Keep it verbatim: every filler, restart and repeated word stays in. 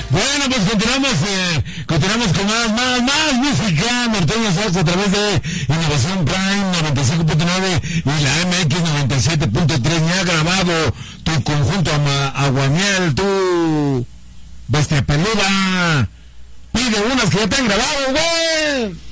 Bueno, pues continuamos, eh, continuamos con más, más, más música norteña salsa a través de Innovación Prime noventa y cinco punto nueve y la M X noventa y siete punto tres. Me ha grabado tu conjunto ama, Aguamiel, tu bestia peluda. Pide unas que ya te han grabado, güey.